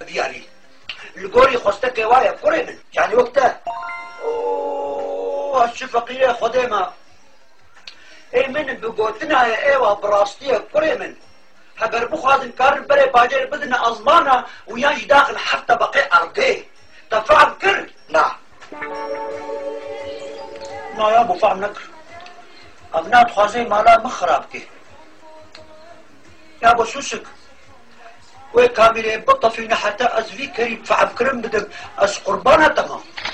بياني القولي خوستك وايا كوري من يعني وقتها اوه هالشفقية خديمة اي من بقوتنا يا ايوه براستية كوري من هبر بخوازن كارن بري باجر بدنا ازمانا وياش داخل حتى بقي ارضيه تفعل كر نعم نا يا ابو فهم نكر ابنات خوازي مالا مخرابكي يا ابو شوشك وي كاملين بطة فينا حتى ازفي كريم فعب كرم بدك از قربانها تمام